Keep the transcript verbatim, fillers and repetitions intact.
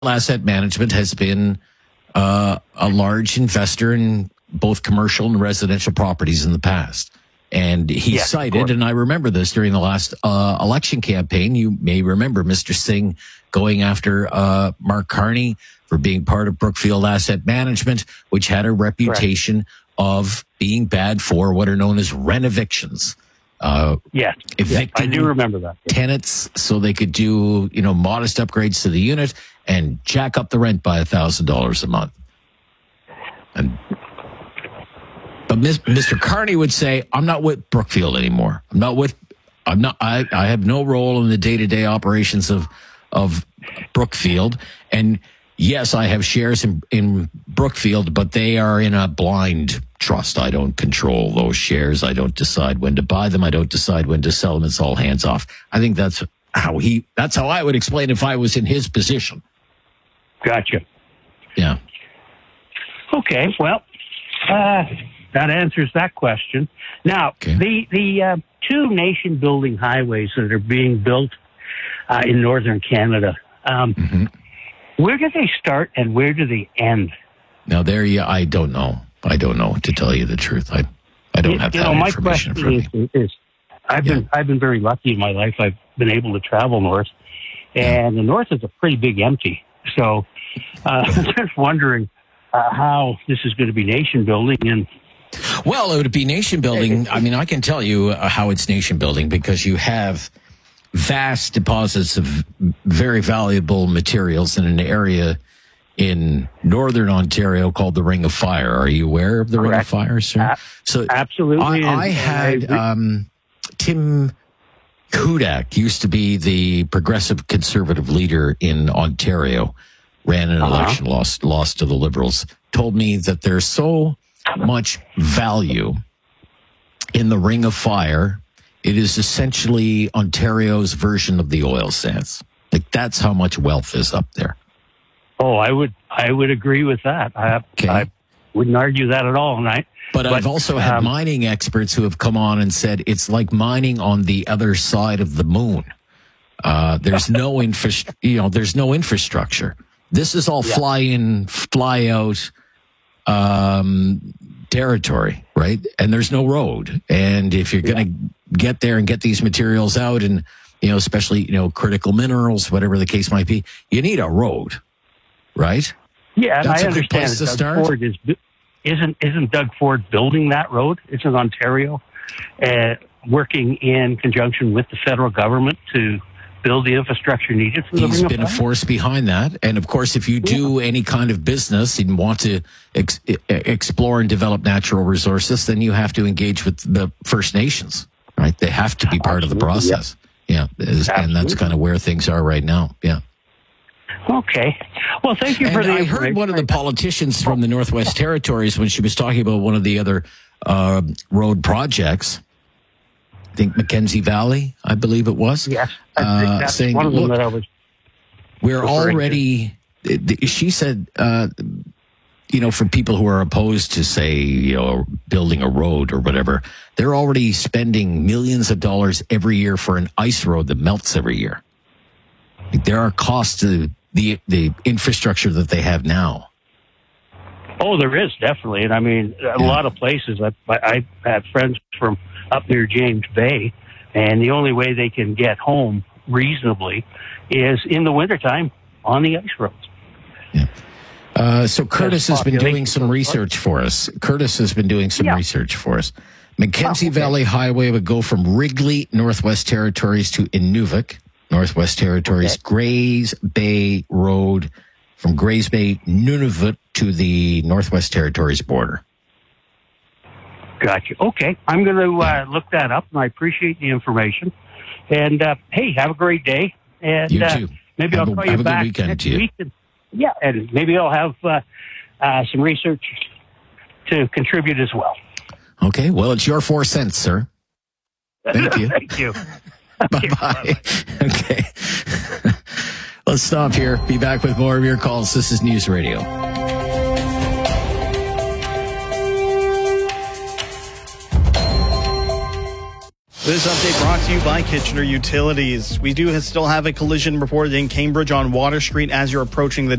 Asset Management has been uh, a large investor in both commercial and residential properties in the past. And he yes, cited, and I remember this during the last uh, election campaign, you may remember Mister Singh going after uh, Mark Carney for being part of Brookfield Asset Management, which had a reputation Correct. of being bad for what are known as renovictions. Uh, yes, evicting yes, I do remember that. tenants so they could do, you know, modest upgrades to the unit and jack up the rent by a thousand dollars a month. And But Mister Carney would say, I'm not with Brookfield anymore. I'm not with, I'm not, I, I have no role in the day-to-day operations of, of Brookfield. And yes, I have shares in, in Brookfield, but they are in a blind trust. I don't control those shares. I don't decide when to buy them. I don't decide when to sell them. It's all hands off. I think that's how he, that's how I would explain if I was in his position. Gotcha. Yeah. Okay. Well, uh, that answers that question. Now, okay. the the uh, two nation-building highways that are being built uh, in northern Canada, um, mm-hmm. where do they start and where do they end? Now, there you, I don't know. I don't know, to tell you the truth. I I don't have you that know, information my question from is, is, I've yeah. been I've been very lucky in my life. I've been able to travel north, and yeah. the north is a pretty big empty. So uh, I'm just wondering uh, how this is going to be nation-building and. Well, it would be nation building. I mean, I can tell you uh, how it's nation building because you have vast deposits of very valuable materials in an area in northern Ontario called the Ring of Fire. Are you aware of the Correct. Ring of Fire, sir? Uh, so absolutely. I, I had um, Tim Hudak used to be the progressive conservative leader in Ontario, ran an uh-huh. election, lost lost to the Liberals. Told me that there's so much value in the Ring of Fire. It is essentially Ontario's version of the oil sands. Like that's how much wealth is up there. Oh, I would, I would agree with that. I, okay. I wouldn't argue that at all, right? But, but I've also had um, mining experts who have come on and said it's like mining on the other side of the moon. Uh, there's no infra, you know, there's no infrastructure. This is all yeah. fly in, fly out. Um, territory, right? And there's no road. And if you're going to yeah. get there and get these materials out and, you know, especially, you know, critical minerals, whatever the case might be, you need a road, right? Yeah, That's I a understand. good place to Doug start. Ford is, isn't, isn't Doug Ford building that road? It's in Ontario, uh, working in conjunction with the federal government to build the infrastructure needed for the He's Ring been of a Fire. force behind that. And of course, if you do yeah. any kind of business and want to ex- explore and develop natural resources, then you have to engage with the First Nations, right? They have to be part Absolutely. of the process. Yeah. yeah. And that's kind of where things are right now. Yeah. Okay. Well, thank you and for the I heard one of the politicians from the Northwest Territories when she was talking about one of the other uh, road projects, I think Mackenzie Valley, I believe it was. Yes, I think that's uh, saying, one of them that I was. We're already. To. She said, uh, you know, for people who are opposed to, say, you know, building a road or whatever, they're already spending millions of dollars every year for an ice road that melts every year. Like, there are costs to the the infrastructure that they have now. Oh, there is definitely, and I mean, a yeah. lot of places. I I have friends from up near James Bay, and the only way they can get home reasonably is in the wintertime on the ice roads. Yeah. Uh, so Curtis has been doing some research for us. Curtis has been doing some yeah. research for us. Mackenzie oh, okay. Valley Highway would go from Wrigley, Northwest Territories, to Inuvik, Northwest Territories. Okay. Grays Bay Road from Grays Bay, Nunavut, to the Northwest Territories border. Gotcha. Okay. I'm going to uh, look that up, and I appreciate the information. And, uh, hey, have a great day. And you too. Uh, maybe have I'll a, call you have back a good weekend next to you. week. And, yeah, and maybe I'll have uh, uh, some research to contribute as well. Okay. Well, it's your four cents, sir. Thank you. Thank you. Bye-bye. Okay. Let's stop here. Be back with more of your calls. This is News Radio. This update brought to you by Kitchener Utilities. We do still have a collision reported in Cambridge on Water Street as you're approaching the